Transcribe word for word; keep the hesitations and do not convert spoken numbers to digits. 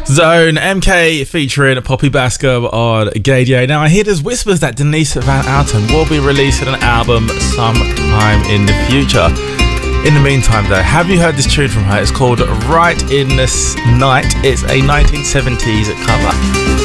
Zone, M K featuring Poppy Basker on Gaydio. Now I hear there's whispers that Denise Van Outen will be releasing an album sometime in the future. In the meantime though, have you heard this tune from her? It's called Right in This Night. It's a nineteen seventies cover.